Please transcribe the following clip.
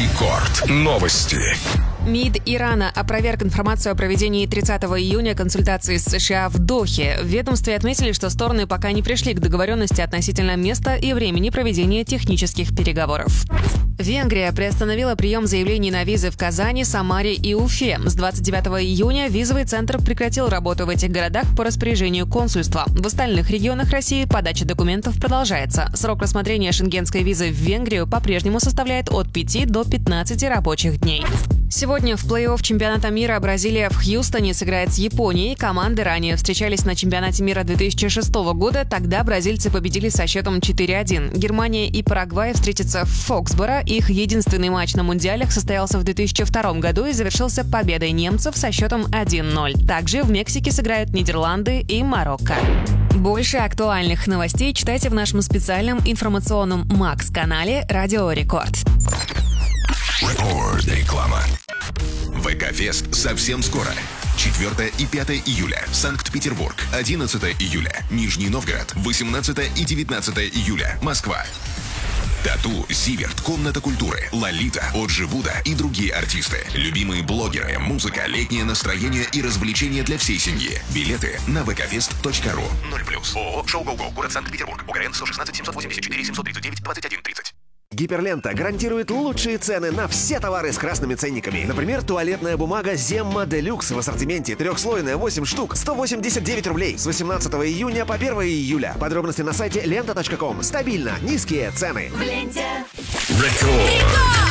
Рекорд. Новости. МИД Ирана опроверг информацию о проведении 30 июня консультаций с США в Дохе. В ведомстве отметили, что стороны пока не пришли к договоренности относительно места и времени проведения технических переговоров. Венгрия приостановила прием заявлений на визы в Казани, Самаре и Уфе. С 29 июня визовый центр прекратил работу в этих городах по распоряжению консульства. В остальных регионах России подача документов продолжается. Срок рассмотрения шенгенской визы в Венгрию по-прежнему составляет от 5 до 15 рабочих дней. Сегодня в плей-офф чемпионата мира Бразилия в Хьюстоне сыграет с Японией. Команды ранее встречались на чемпионате мира 2006 года. Тогда бразильцы победили со счетом 4-1. Германия и Парагвай встретятся в Фоксборо. Их единственный матч на мундиалях состоялся в 2002 году и завершился победой немцев со счетом 1-0. Также в Мексике сыграют Нидерланды и Марокко. Больше актуальных новостей читайте в нашем специальном информационном Макс-канале «Радио Рекорд». Реклама. ВК-фест совсем скоро. 4 и 5 июля. Санкт-Петербург. 11 июля. Нижний Новгород. 18 и 19 июля. Москва. Тату, Зиверт, Комната культуры, Лолита, Оджи Буда и другие артисты. Любимые блогеры, музыка, летнее настроение и развлечения для всей семьи. Билеты на vkfest.ru. 0+. ООО «Шоу Гоу-Гоу», город Санкт-Петербург. УГРН 116 784 739 2130. Гиперлента гарантирует лучшие цены на все товары с красными ценниками. Например, туалетная бумага Земма Делюкс в ассортименте трехслойная 8 штук, 189 рублей с 18 июня по 1 июля. Подробности на сайте lenta.com. Стабильно низкие цены. Рекорд.